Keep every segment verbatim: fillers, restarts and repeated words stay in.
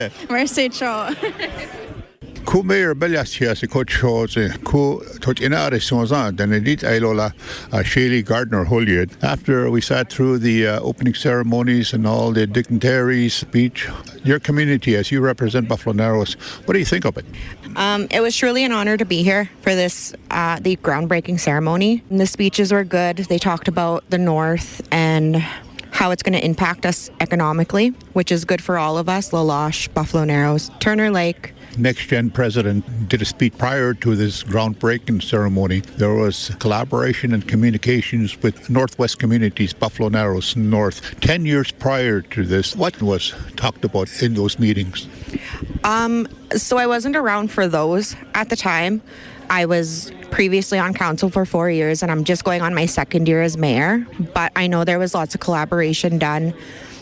Merci Cho. Ku mayor Beliasia si coach shows ku touch in Arizona then edit Ailola Shaley Gardner Hollywood. After we sat through the uh, opening ceremonies and all the dignitaries speech, your community as you represent Buffalo Narrows, what do you think of it? Um, it was truly an honor to be here for this uh, the groundbreaking ceremony. And the speeches were good. They talked about the North and how it's going to impact us economically, which is good for all of us, La Loche, Buffalo Narrows, Turner Lake. Next Gen president did a speech prior to this groundbreaking ceremony. There was collaboration and communications with Northwest communities, Buffalo Narrows North. Ten years prior to this, what was talked about in those meetings? Um, so I wasn't around for those at the time. I was previously on council for four years and I'm just going on my second year as mayor. But I know there was lots of collaboration done.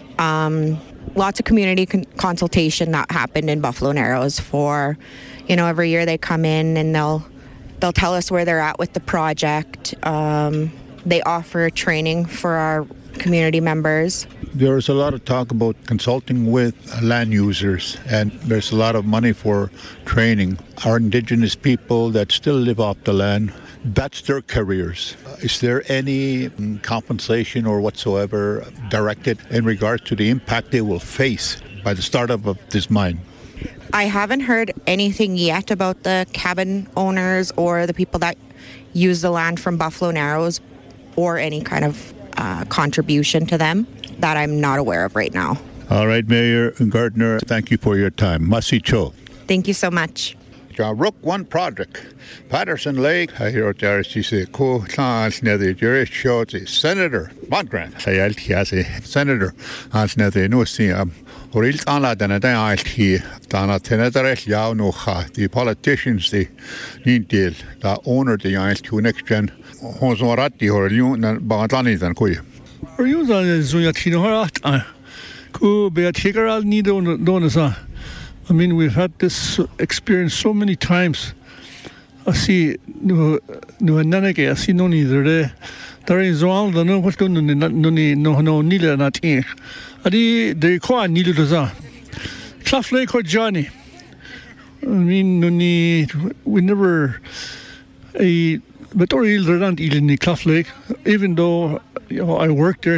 Um, lots of community con- consultation that happened in Buffalo Narrows for, you know, every year they come in and they'll they'll tell us where they're at with the project. Um, they offer training for our community members. There's a lot of talk about consulting with land users, and there's a lot of money for training. Our Indigenous people that still live off the land, that's their careers. Is there any compensation or whatsoever directed in regards to the impact they will face by the startup of this mine? I haven't heard anything yet about the cabin owners or the people that use the land from Buffalo Narrows or any kind of uh, contribution to them that I'm not aware of right now. All right, Mayor Gardner, thank you for your time. Masi Cho. Thank you so much. Rook One Project, Patterson Lake, I hear there she said, Co Clans Nether, Jurish Short, Senator Montgrant, I say, Senator Hans Nether, no see, um, or Il Tana than a day, Dana Tenedaresh Yao no Ha, the politicians, the need deal, the owner, the Isle to next gen, Hosorati or Lun and Bagatani than Koya. Or you on Zuyatino Harat, Ko Beatigar Nido Donasa. I mean, we've had this experience so many times. I see no no nanake. I see no neither there. There is all the no what don't no no no no neither not in. Adi they call neither does that. Clough Lake or Johnny. I mean, no need. We never a but or either not even in Clough Lake. Even though you know I worked there.